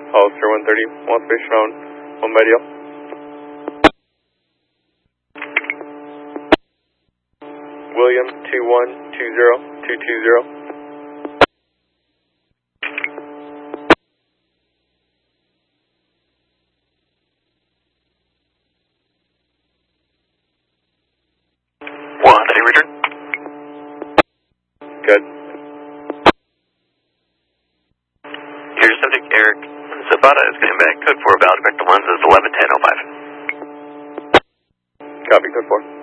Hollister 130, 1 space phone, 1 by deal. William 2120220. Return. Good. Here's subject Eric Zapata is getting back. Code 4 valid. Vector 1 is 111005. Copy, code 4.